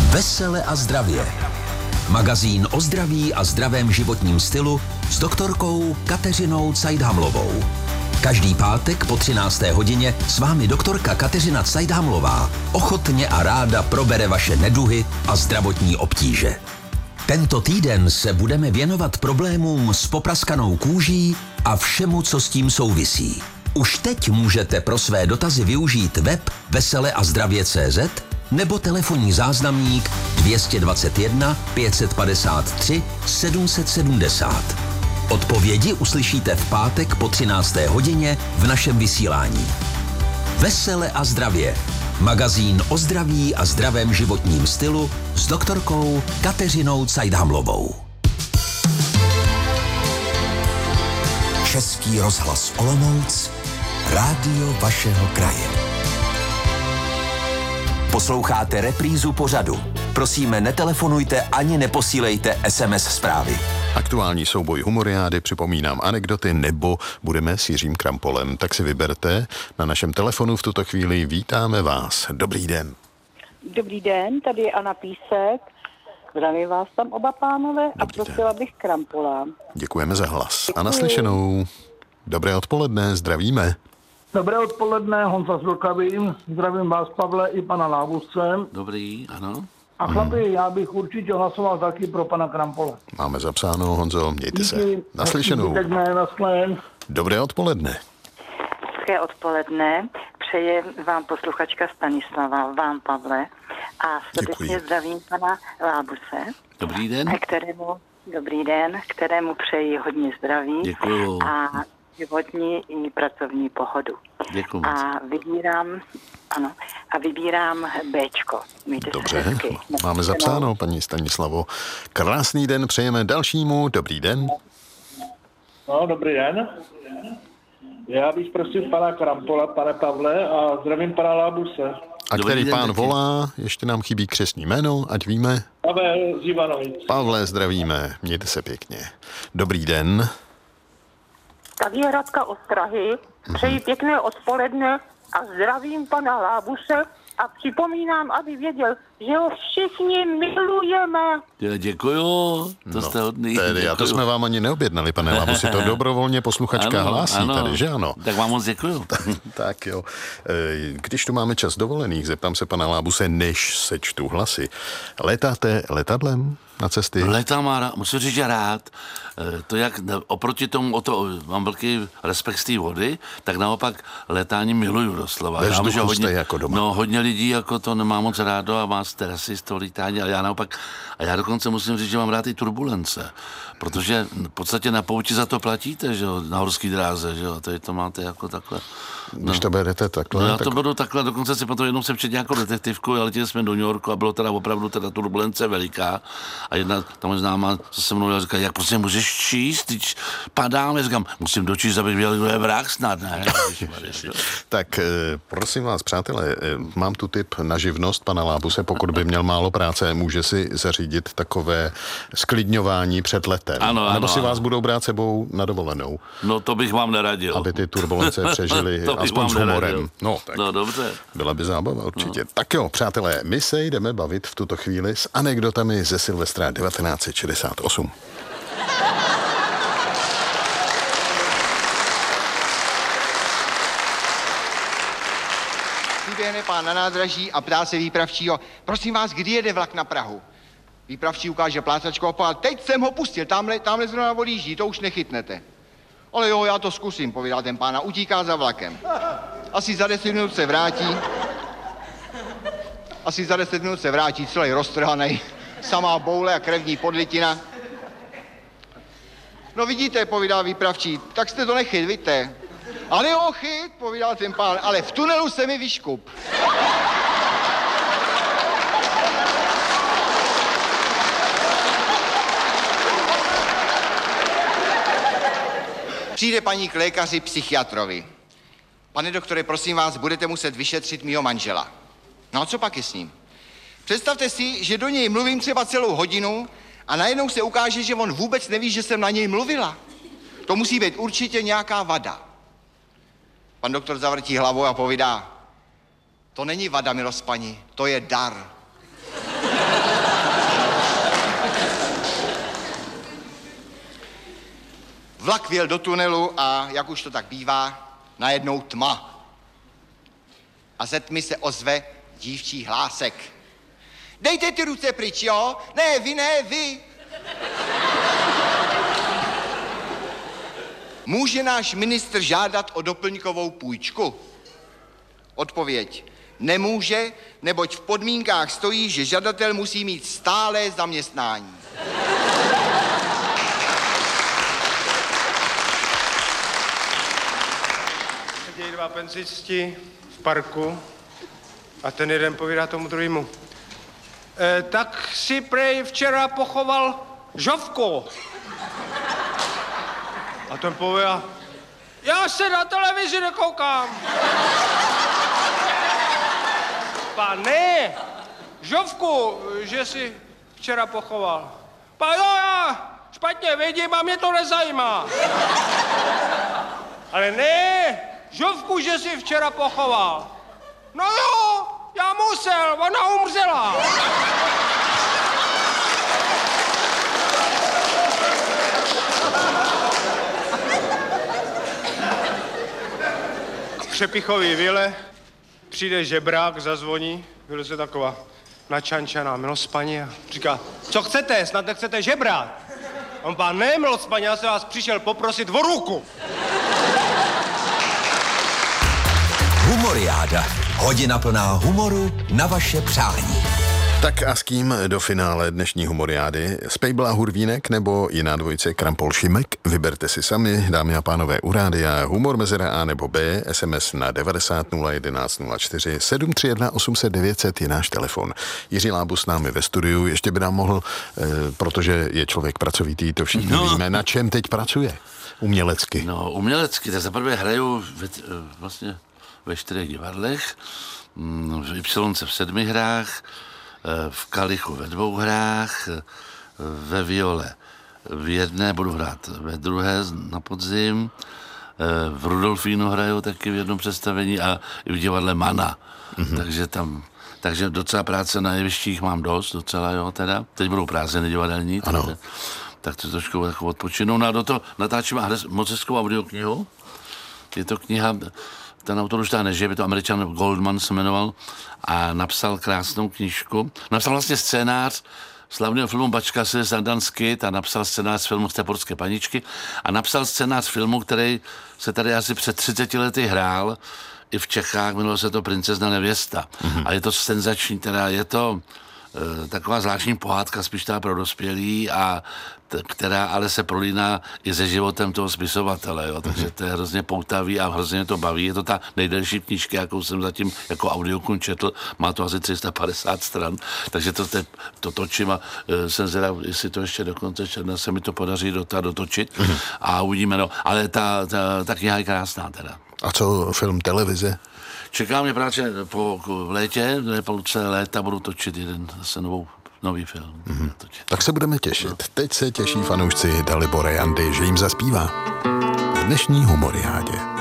Vesele a zdravě. Magazín o zdraví a zdravém životním stylu s doktorkou Kateřinou Cajdhamlovou. Každý pátek po 13. hodině s vámi doktorka Kateřina Cajdhamlová ochotně a ráda probere vaše neduhy a zdravotní obtíže. Tento týden se budeme věnovat problémům s popraskanou kůží a všemu, co s tím souvisí. Už teď můžete pro své dotazy využít web veseleazdravě.cz nebo telefonní záznamník 221 553 770. Odpovědi uslyšíte v pátek po 13. hodině v našem vysílání. Vesele a zdravě. Magazín o zdraví a zdravém životním stylu s doktorkou Kateřinou Cajdhamlovou. Český rozhlas Olomouc, rádio vašeho kraje. Posloucháte reprízu pořadu. Prosíme, netelefonujte ani neposílejte SMS zprávy. Aktuální souboj humoriády, připomínám anekdoty, nebo budeme s Jiřím Krampolem. Tak si vyberte. Na našem telefonu v tuto chvíli vítáme vás. Dobrý den. Dobrý den, tady je Anna Písek. Zdravím vás tam oba pánové a prosila bych Krampola. Děkujeme za hlas. A naslyšenou. Dobré odpoledne, zdravíme. Dobré odpoledne, Honza z Vlkavy. Zdravím vás, Pavle, i pana Lábusce. Dobrý, ano. A chlapi, já bych určitě hlasoval taky pro pana Krampola. Máme zapsáno, Honzo, mějte se. Naslyšenou. Dobré odpoledne. Hezké odpoledne. Přeje vám posluchačka Stanislava, vám, Pavle. A srdečně zdravím pana Lábuse. Dobrý den. Dobrý den, kterému přeji hodně zdraví. Děkuju. A životní i pracovní pohodu. Děkuju. A vybírám Bčko. Mějte dobře, se hezky. Máme zapsáno, paní Stanislavo. Krásný den přejeme dalšímu. Dobrý den. No, dobrý den. Já bych prosil pana Krampola, pane Pavle, a zdravím pana Lábuse. A Dobrý který den, pán taky. volá, ještě nám chybí křestní jméno, ať víme. Pavel z Ivanovic. Pavle, zdravíme, mějte se pěkně. Dobrý den. Tady je Radka Ostrahy. Přeji pěkné odpoledne a zdravím pana Lábuse a připomínám, aby věděl, že ho všichni milujeme. Děkuju, to jste hodný. Tedy, a to jsme vám ani neobjednali, pane Lábusi, to dobrovolně posluchačka hlásí tady, že ano? Tak vám moc děkuju. Tak jo. Když tu máme čas dovolených, zeptám se pana Lábuse, než sečtu hlasy. Letáte letadlem na cesty? Letám, musím říct, že rád. To jak oproti tomu, mám velký respekt z té vody, tak naopak letání miluju doslova. Ve Já vím, že vzduchu jste jako doma. No, hodně lidí jako to nemá moc rádo a má z terasy z toho lítání, ale já naopak, a já dokonce musím říct, že mám rád i turbulence, protože v podstatě na pouti za to platíte, že jo, na horský dráze, že jo, tady to máte jako takhle. Když to berete takhle? No já to budu takhle, dokonce si potom jednou jsem četl nějakou detektivku, ale letěli jsme do New Yorku a bylo teda opravdu teda turbulence veliká a jedna tam známá, co se mnou říká, jak prostě můžeš číst, teď padáme, říkám, musím dočíst, abych věděl, kdo je vrah snad, ne? Tak prosím vás, přátelé, mám tu tip na živnost pana Lábuse, pokud by měl málo práce, může si zařídit takové sklidňování před letem. Ano, nebo si ano. vás budou brát sebou na dovolenou. No to bych vám neradil. Aby ty turbulence přežili aspoň s humorem. No, tak no dobře. Byla by zábava určitě. No. Tak jo, přátelé, my se jdeme bavit v tuto chvíli s anekdotami ze Silvestra 1968. Vyběhne pán na nádraží a ptá se výpravčího, prosím vás, kdy jede vlak na Prahu? Výpravčí ukáže plácačku a teď jsem ho pustil, tamhle zrovna odjíždí, to už nechytnete. Ale jo, já to zkusím, povídá ten pán a utíká za vlakem. Asi za 10 minut se vrátí, celý roztrhanej, samá boule a krevní podlitina. No vidíte, povídá výpravčí, tak jste to nechyt, vidíte. Ale jo, chyt, povídal ten pán, ale v tunelu se mi vyškup. Přijde paní k lékaři psychiatrovi. Pane doktore, prosím vás, budete muset vyšetřit mýho manžela. No a co pak je s ním? Představte si, že do něj mluvím třeba celou hodinu a najednou se ukáže, že on vůbec neví, že jsem na něj mluvila. To musí být určitě nějaká vada. Pan doktor zavrtí hlavou a povídá, to není vada, milost paní, to je dar. Vlak vjel do tunelu a, jak už to tak bývá, najednou tma. A ze tmy se ozve dívčí hlásek. Dejte ty ruce pryč, jo? Ne, vy. Může náš ministr žádat o doplňkovou půjčku? Odpověď. Nemůže, neboť v podmínkách stojí, že žadatel musí mít stálé zaměstnání. Sedějí dva penzisti v parku a ten jeden povídá tomu druhému. Tak si prej včera pochoval žovku. A ten povídá, já se na televizi nekoukám. Pane, žovku, že si včera pochoval. Jo, já špatně vidím a mě to nezajímá. Ale ne, žovku, že si včera pochoval. No jo, já musel, ona umřela. K Přepichový vile přijde žebrák, zazvoní, vyle se taková načančaná milospaní a říká, co chcete, snad nechcete žebrát? On pán, ne, milospaní, já se vás přišel poprosit o ruku. Humoriáda. Hodina plná humoru na vaše přání. Tak a s kým do finále dnešní humoriády? Spejbla Hurvínek nebo jiná dvojice Krampol Šimek? Vyberte si sami, dámy a pánové, u rádia. Humor mezera A nebo B, SMS na 90 011 04 731 800 900 je náš telefon. Jiří Lábus s námi ve studiu, ještě by nám mohl, protože je člověk pracovitý, to všichni víme, na čem teď pracuje? Umělecky. No, umělecky, tak zaprvé hraju vlastně ve 4 divadlech, v Ypsilonce v 7 hrách, v Kalichu ve 2 hrách, ve Viole v 1 budu hrát ve 2 na podzim, v Rudolfínu hraju taky v 1 představení a i v divadle Mana. Takže docela práce na jevištích mám dost, docela jo teda. Teď budou prázdniny divadelní, tak to trošku jako odpočinu. No a do toho natáčím moc hezkou audioknihu. Je to kniha, ten autor už nežije, je to Američan Goldman se jmenoval a napsal krásnou knížku. Napsal vlastně scénář slavného filmu Bačka se Sandansky, a napsal scénář filmu Steporské paničky a napsal scénář filmu, který se tady asi před 30 lety hrál i v Čechách, jmenovalo se to Princezna nevěsta. A je to senzační, teda je to taková zvláštní pohádka, spíš teda pro dospělí, a která ale se prolíná i se životem toho spisovatele, jo? Takže to je hrozně poutavý a hrozně to baví. Je to ta nejdelší knížka, jakou jsem zatím jako audiokun četl, má to asi 350 stran, takže to točím a jsem zvědav, jestli to ještě do konce června se mi to podaří dotočit a uvidíme, no. Ale ta kniha je krásná teda. A co film, televize? Čeká mě právě po létě, po celé léta budu točit zase nový film. Tak se budeme těšit. Teď se těší fanoušci Dalibora Jandy, že jim zaspívá v dnešní humoriádě.